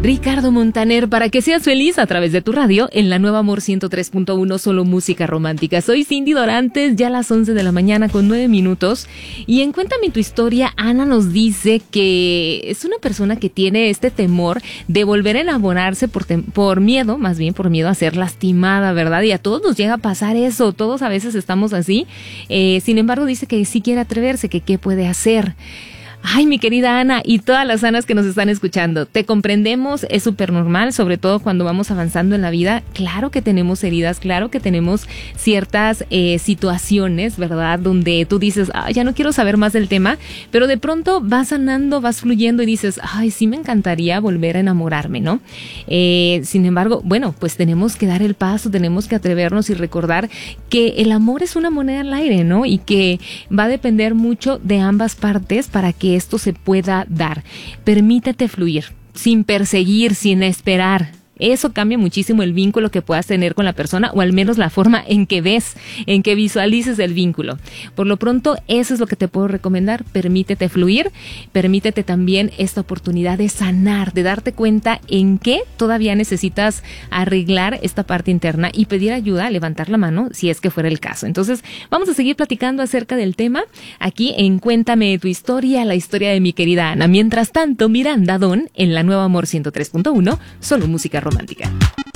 Ricardo Montaner, para que seas feliz a través de tu radio en la Nueva Amor 103.1, solo música romántica. Soy Cindy Dorantes, ya a las 11 de la mañana con 9 minutos. Y en Cuéntame tu historia, Ana nos dice que es una persona que tiene este temor de volver a enamorarse por miedo, más bien por miedo a ser lastimada, ¿verdad? Y a todos nos llega a pasar eso, todos a veces estamos así. Sin embargo, dice que sí quiere atreverse, que qué puede hacer. Ay, mi querida Ana y todas las Anas que nos están escuchando, te comprendemos, es súper normal, sobre todo cuando vamos avanzando en la vida. Claro que tenemos heridas, claro que tenemos ciertas situaciones, ¿verdad? Donde tú dices, ya no quiero saber más del tema, pero de pronto vas sanando, vas fluyendo y dices, ay, sí me encantaría volver a enamorarme, ¿no? Sin embargo, bueno, pues tenemos que dar el paso, tenemos que atrevernos y recordar que el amor es una moneda al aire, ¿no? Y que va a depender mucho de ambas partes para que esto se pueda dar. Permítete fluir, sin perseguir, sin esperar. Eso cambia muchísimo el vínculo que puedas tener con la persona, o al menos la forma en que ves, en que visualices el vínculo. Por lo pronto, eso es lo que te puedo recomendar. Permítete fluir, permítete también esta oportunidad de sanar, de darte cuenta en qué todavía necesitas arreglar esta parte interna y pedir ayuda, levantar la mano si es que fuera el caso. Entonces, vamos a seguir platicando acerca del tema aquí en Cuéntame tu historia, la historia de mi querida Ana. Mientras tanto, Miranda Don en la Nueva Amor 103.1, solo música romántica.